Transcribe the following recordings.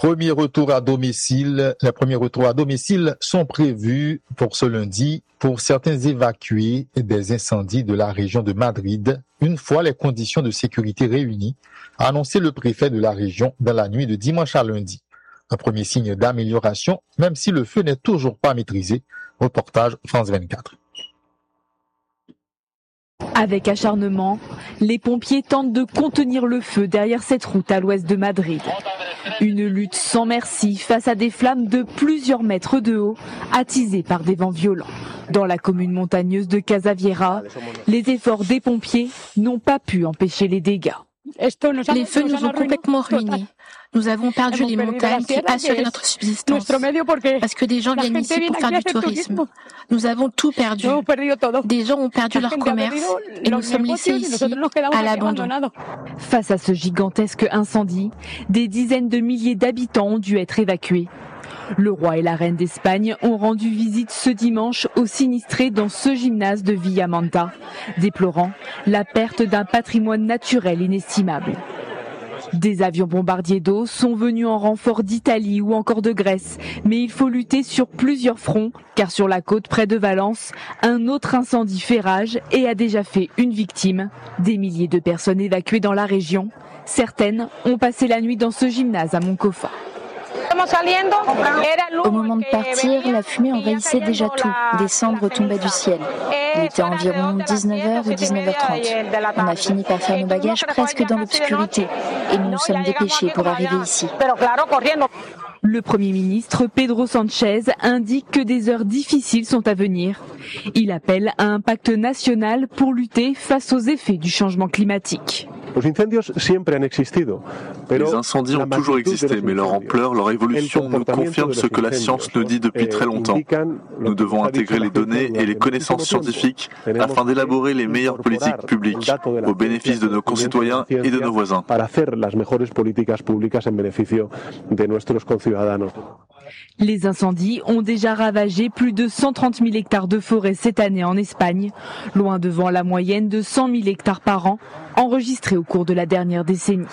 Les premiers retours à domicile sont prévus pour ce lundi pour certains évacués des incendies de la région de Madrid, une fois les conditions de sécurité réunies, a annoncé le préfet de la région dans la nuit de dimanche à lundi. Un premier signe d'amélioration, même si le feu n'est toujours pas maîtrisé. Reportage France 24. Avec acharnement, les pompiers tentent de contenir le feu derrière cette route à l'ouest de Madrid. Une lutte sans merci face à des flammes de plusieurs mètres de haut, attisées par des vents violents. Dans la commune montagneuse de Casaviera, les efforts des pompiers n'ont pas pu empêcher les dégâts. Les feux nous ont complètement ruinés. Nous avons perdu les montagnes qui assuraient notre subsistance. Parce que des gens viennent ici pour faire du tourisme. Nous avons tout perdu. Des gens ont perdu leur commerce et nous sommes laissés ici à l'abandon. Face à ce gigantesque incendie, des dizaines de milliers d'habitants ont dû être évacués. Le roi et la reine d'Espagne ont rendu visite ce dimanche aux sinistrés dans ce gymnase de Villamanta, déplorant la perte d'un patrimoine naturel inestimable. Des avions bombardiers d'eau sont venus en renfort d'Italie ou encore de Grèce, mais il faut lutter sur plusieurs fronts, car sur la côte près de Valence, un autre incendie fait rage et a déjà fait une victime. Des milliers de personnes évacuées dans la région, certaines ont passé la nuit dans ce gymnase à Moncofa. Au moment de partir, la fumée envahissait déjà tout. Des cendres tombaient du ciel. Il était environ 19h ou 19h30. On a fini par faire nos bagages presque dans l'obscurité et nous nous sommes dépêchés pour arriver ici. Le Premier ministre Pedro Sánchez indique que des heures difficiles sont à venir. Il appelle à un pacte national pour lutter face aux effets du changement climatique. Les incendies ont toujours existé, mais leur ampleur, leur évolution nous confirment ce que la science nous dit depuis très longtemps. Nous devons intégrer les données et les connaissances scientifiques afin d'élaborer les meilleures politiques publiques au bénéfice de nos concitoyens et de nos voisins. Les incendies ont déjà ravagé plus de 130 000 hectares de forêt cette année en Espagne, loin devant la moyenne de 100 000 hectares par an enregistrée au cours de la dernière décennie.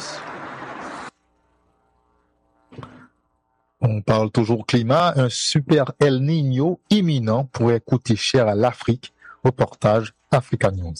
On parle toujours climat. Un super El Niño imminent pourrait coûter cher à l'Afrique. Reportage Africa News.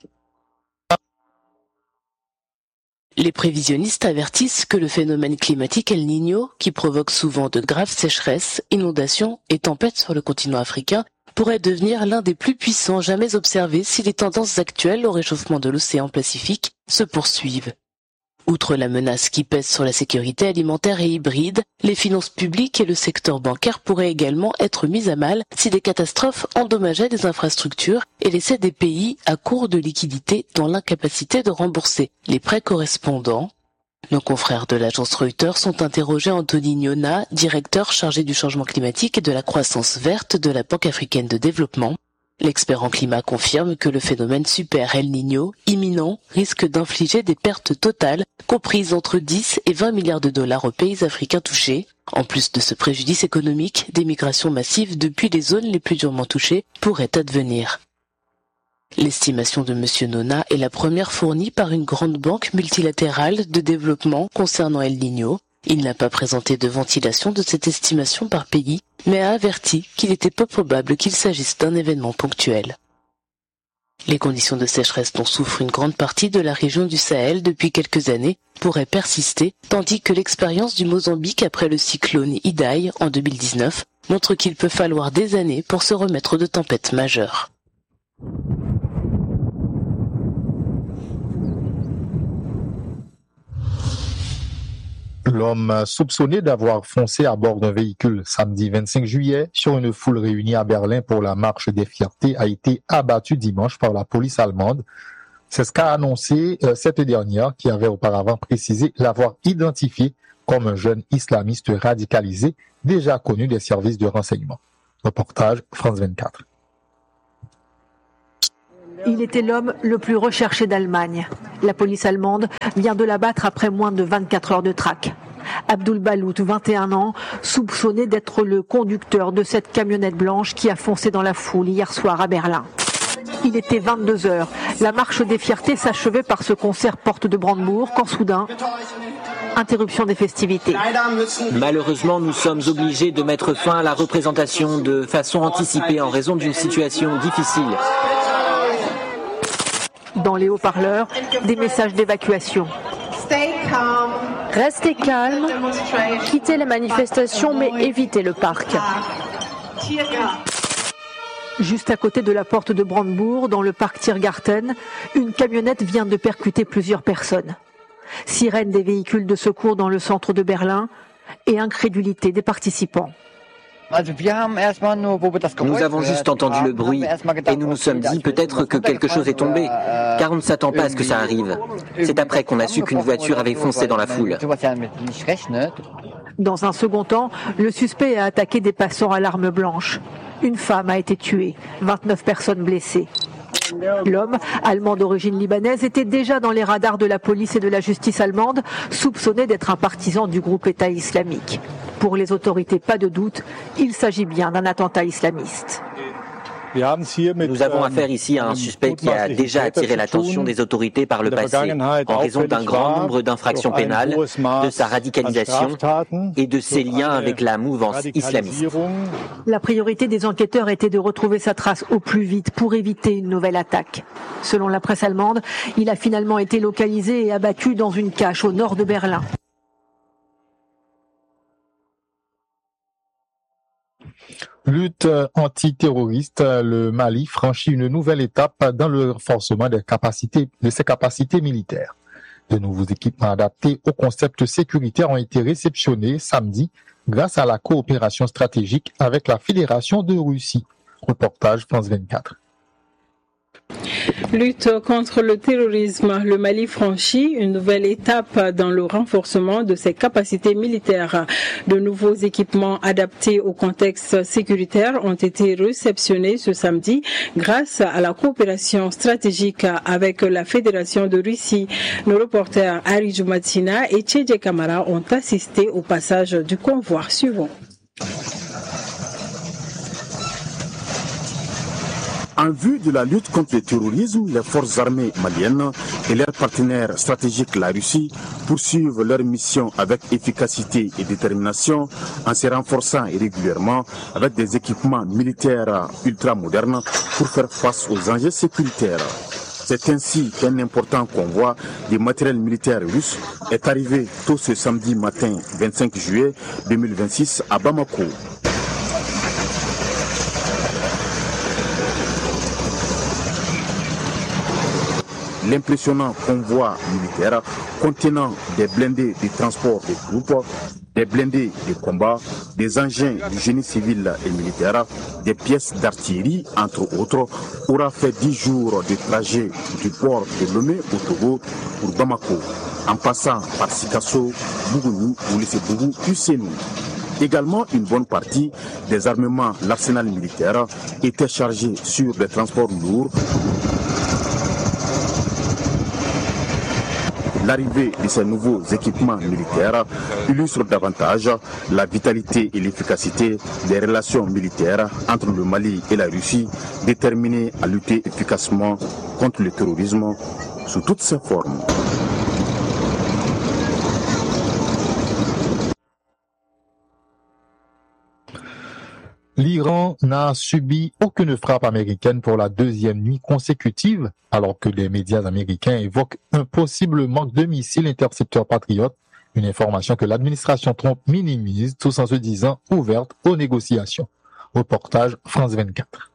Les prévisionnistes avertissent que le phénomène climatique El Niño, qui provoque souvent de graves sécheresses, inondations et tempêtes sur le continent africain, pourrait devenir l'un des plus puissants jamais observés si les tendances actuelles au réchauffement de l'océan Pacifique se poursuivent. Outre la menace qui pèse sur la sécurité alimentaire et hybride, les finances publiques et le secteur bancaire pourraient également être mis à mal si des catastrophes endommageaient des infrastructures et laissaient des pays à court de liquidités dans l'incapacité de rembourser les prêts correspondants. Nos confrères de l'agence Reuters ont interrogé Anthony Nyona, directeur chargé du changement climatique et de la croissance verte de la Banque africaine de développement. L'expert en climat confirme que le phénomène super El Niño, imminent, risque d'infliger des pertes totales, comprises entre 10 et 20 milliards de dollars aux pays africains touchés. En plus de ce préjudice économique, des migrations massives depuis les zones les plus durement touchées pourraient advenir. L'estimation de M. Nona est la première fournie par une grande banque multilatérale de développement concernant El Niño. Il n'a pas présenté de ventilation de cette estimation par pays, mais a averti qu'il était peu probable qu'il s'agisse d'un événement ponctuel. Les conditions de sécheresse dont souffre une grande partie de la région du Sahel depuis quelques années pourraient persister, tandis que l'expérience du Mozambique après le cyclone Idai en 2019 montre qu'il peut falloir des années pour se remettre de tempêtes majeures. L'homme soupçonné d'avoir foncé à bord d'un véhicule samedi 25 juillet sur une foule réunie à Berlin pour la marche des fiertés a été abattu dimanche par la police allemande. C'est ce qu'a annoncé cette dernière qui avait auparavant précisé l'avoir identifié comme un jeune islamiste radicalisé déjà connu des services de renseignement. Reportage France 24. Il était l'homme le plus recherché d'Allemagne. La police allemande vient de l'abattre après moins de 24 heures de traque. Abdul Balout, 21 ans, soupçonné d'être le conducteur de cette camionnette blanche qui a foncé dans la foule hier soir à Berlin. Il était 22h. La marche des fiertés s'achevait par ce concert porte de Brandebourg quand soudain, interruption des festivités. Malheureusement, nous sommes obligés de mettre fin à la représentation de façon anticipée en raison d'une situation difficile. Dans les haut-parleurs, des messages d'évacuation. Restez calme, quittez les manifestations mais évitez le parc. Juste à côté de la porte de Brandebourg, dans le parc Tiergarten, une camionnette vient de percuter plusieurs personnes. Sirène des véhicules de secours dans le centre de Berlin et incrédulité des participants. Nous avons juste entendu le bruit et nous nous sommes dit peut-être que quelque chose est tombé, car on ne s'attend pas à ce que ça arrive. C'est après qu'on a su qu'une voiture avait foncé dans la foule. Dans un second temps, le suspect a attaqué des passants à l'arme blanche. Une femme a été tuée, 29 personnes blessées. L'homme, allemand d'origine libanaise, était déjà dans les radars de la police et de la justice allemande, soupçonné d'être un partisan du groupe État islamique. Pour les autorités, pas de doute, il s'agit bien d'un attentat islamiste. Nous avons affaire ici à un suspect qui a déjà attiré l'attention des autorités par le passé, en raison d'un grand nombre d'infractions pénales, de sa radicalisation et de ses liens avec la mouvance islamiste. La priorité des enquêteurs était de retrouver sa trace au plus vite pour éviter une nouvelle attaque. Selon la presse allemande, il a finalement été localisé et abattu dans une cache au nord de Berlin. Lutte antiterroriste, le Mali franchit une nouvelle étape dans le renforcement de ses capacités militaires. De nouveaux équipements adaptés au concept sécuritaire ont été réceptionnés samedi grâce à la coopération stratégique avec la Fédération de Russie. Reportage France 24. Lutte contre le terrorisme, le Mali franchit une nouvelle étape dans le renforcement de ses capacités militaires. De nouveaux équipements adaptés au contexte sécuritaire ont été réceptionnés ce samedi grâce à la coopération stratégique avec la Fédération de Russie. Nos reporters Ari Jumatina et Tchédje Kamara ont assisté au passage du convoi suivant. En vue de la lutte contre le terrorisme, les forces armées maliennes et leurs partenaires stratégiques, la Russie, poursuivent leur mission avec efficacité et détermination en se renforçant régulièrement avec des équipements militaires ultramodernes pour faire face aux enjeux sécuritaires. C'est ainsi qu'un important convoi de matériel militaire russe est arrivé tôt ce samedi matin 25 juillet 2026 à Bamako. L'impressionnant convoi militaire contenant des blindés de transport de troupes, des blindés de combat, des engins du génie civil et militaire, des pièces d'artillerie, entre autres, aura fait 10 jours de trajet du port de Lomé au Togo pour Bamako, en passant par Sikasso, Bougouni ou Lissebougou, Usenu. Également, une bonne partie des armements, l'arsenal militaire, était chargé sur des transports lourds. L'arrivée de ces nouveaux équipements militaires illustre davantage la vitalité et l'efficacité des relations militaires entre le Mali et la Russie, déterminées à lutter efficacement contre le terrorisme sous toutes ses formes. L'Iran n'a subi aucune frappe américaine pour la deuxième nuit consécutive, alors que les médias américains évoquent un possible manque de missiles intercepteurs patriotes, une information que l'administration Trump minimise tout en se disant ouverte aux négociations. Reportage France 24.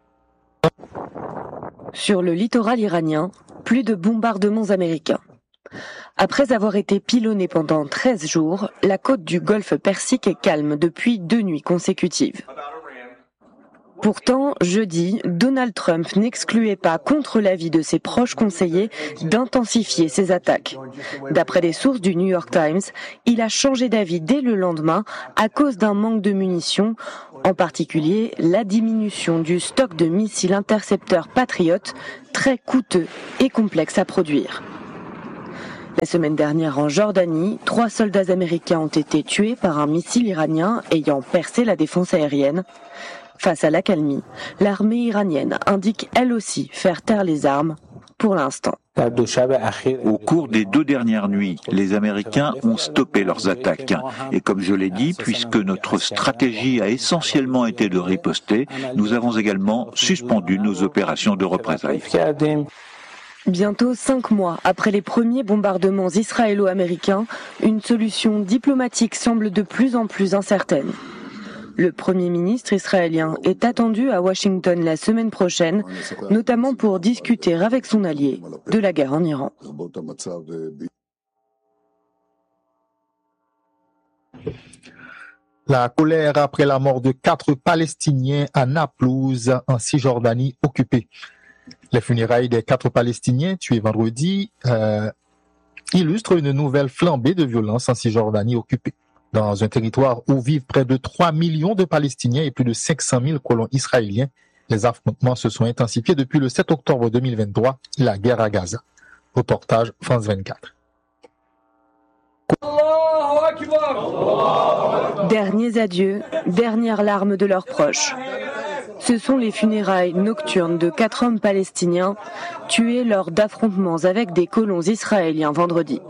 Sur le littoral iranien, plus de bombardements américains. Après avoir été pilonnée pendant 13 jours, la côte du golfe Persique est calme depuis 2 nuits consécutives. Pourtant, jeudi, Donald Trump n'excluait pas, contre l'avis de ses proches conseillers, d'intensifier ses attaques. D'après des sources du New York Times, il a changé d'avis dès le lendemain à cause d'un manque de munitions, en particulier la diminution du stock de missiles intercepteurs Patriot, très coûteux et complexe à produire. La semaine dernière en Jordanie, 3 soldats américains ont été tués par un missile iranien ayant percé la défense aérienne. Face à l'accalmie, l'armée iranienne indique elle aussi faire taire les armes pour l'instant. Au cours des 2 dernières nuits, les Américains ont stoppé leurs attaques. Et comme je l'ai dit, puisque notre stratégie a essentiellement été de riposter, nous avons également suspendu nos opérations de représailles. Bientôt 5 mois après les premiers bombardements israélo-américains, une solution diplomatique semble de plus en plus incertaine. Le Premier ministre israélien est attendu à Washington la semaine prochaine, notamment pour discuter avec son allié de la guerre en Iran. La colère après la mort de 4 Palestiniens à Naplouse, en Cisjordanie occupée. Les funérailles des 4 Palestiniens tués vendredi illustrent une nouvelle flambée de violence en Cisjordanie occupée. Dans un territoire où vivent près de 3 millions de Palestiniens et plus de 500 000 colons israéliens, les affrontements se sont intensifiés depuis le 7 octobre 2023, la guerre à Gaza. Reportage France 24. Derniers adieux, dernières larmes de leurs proches. Ce sont les funérailles nocturnes de 4 hommes palestiniens tués lors d'affrontements avec des colons israéliens vendredi.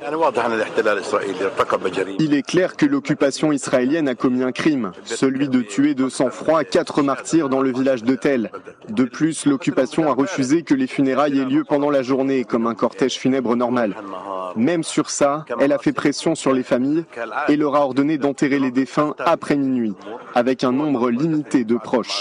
Il est clair que l'occupation israélienne a commis un crime, celui de tuer de sang-froid 4 martyrs dans le village de Tel. De plus, l'occupation a refusé que les funérailles aient lieu pendant la journée, comme un cortège funèbre normal. Même sur ça, elle a fait pression sur les familles et leur a ordonné d'enterrer les défunts après minuit, avec un nombre limité de proches.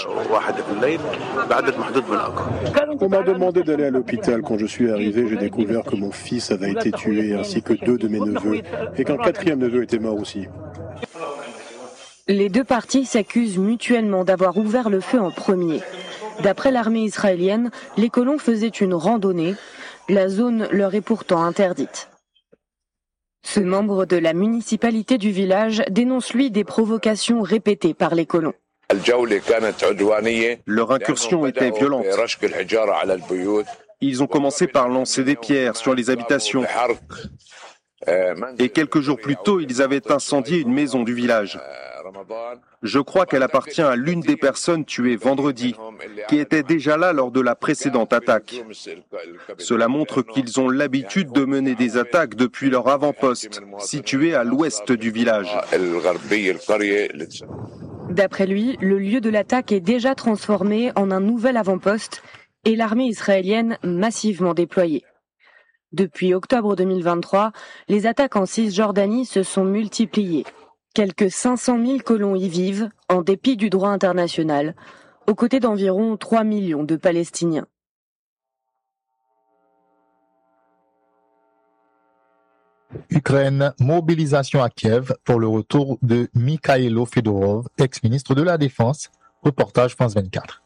On m'a demandé d'aller à l'hôpital. Quand je suis arrivé, j'ai découvert que mon fils avait été tué, ainsi que 2 de mes neveux, et qu'un 4e neveu était mort aussi. Les 2 parties s'accusent mutuellement d'avoir ouvert le feu en premier. D'après l'armée israélienne, les colons faisaient une randonnée. La zone leur est pourtant interdite. Ce membre de la municipalité du village dénonce lui des provocations répétées par les colons. Leur incursion était violente. Ils ont commencé par lancer des pierres sur les habitations. Et quelques jours plus tôt, ils avaient incendié une maison du village. Je crois qu'elle appartient à l'une des personnes tuées vendredi, qui était déjà là lors de la précédente attaque. Cela montre qu'ils ont l'habitude de mener des attaques depuis leur avant-poste, situé à l'ouest du village. D'après lui, le lieu de l'attaque est déjà transformé en un nouvel avant-poste et l'armée israélienne massivement déployée. Depuis octobre 2023, les attaques en Cisjordanie se sont multipliées. Quelques 500 000 colons y vivent, en dépit du droit international, aux côtés d'environ 3 millions de Palestiniens. Ukraine, mobilisation à Kiev pour le retour de Mikhailo Fedorov, ex-ministre de la Défense. Reportage France 24.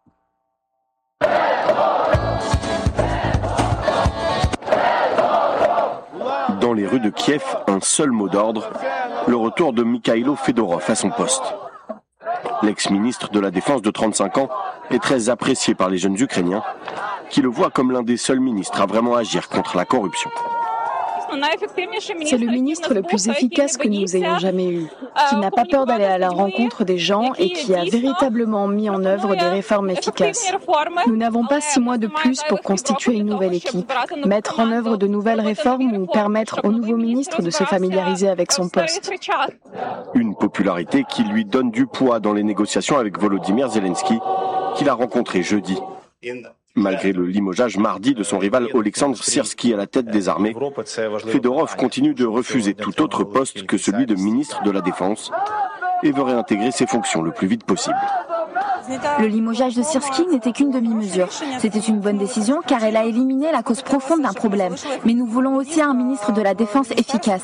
Dans les rues de Kiev, un seul mot d'ordre, le retour de Mikhailo Fedorov à son poste. L'ex-ministre de la Défense de 35 ans est très apprécié par les jeunes Ukrainiens, qui le voient comme l'un des seuls ministres à vraiment agir contre la corruption. C'est le ministre le plus efficace que nous ayons jamais eu, qui n'a pas peur d'aller à la rencontre des gens et qui a véritablement mis en œuvre des réformes efficaces. Nous n'avons pas 6 mois de plus pour constituer une nouvelle équipe, mettre en œuvre de nouvelles réformes ou permettre au nouveau ministre de se familiariser avec son poste. Une popularité qui lui donne du poids dans les négociations avec Volodymyr Zelensky, qu'il a rencontré jeudi. Malgré le limogeage mardi de son rival Oleksandr Syrski à la tête des armées, Fedorov continue de refuser tout autre poste que celui de ministre de la Défense et veut réintégrer ses fonctions le plus vite possible. Le limogeage de Syrski n'était qu'une demi-mesure. C'était une bonne décision car elle a éliminé la cause profonde d'un problème. Mais nous voulons aussi un ministre de la Défense efficace.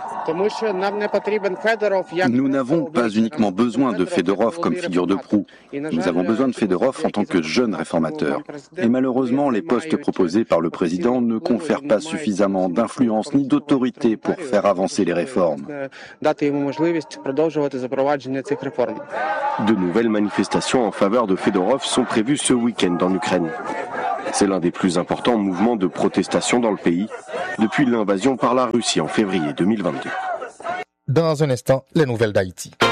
Nous n'avons pas uniquement besoin de Fedorov comme figure de proue. Nous avons besoin de Fedorov en tant que jeune réformateur. Et malheureusement, les postes proposés par le président ne confèrent pas suffisamment d'influence ni d'autorité pour faire avancer les réformes. De nouvelles manifestations en faveur de Fedorov sont prévues ce week-end en Ukraine. C'est l'un des plus importants mouvements de protestation dans le pays depuis l'invasion par la Russie en février 2022. Dans un instant, les nouvelles d'Haïti.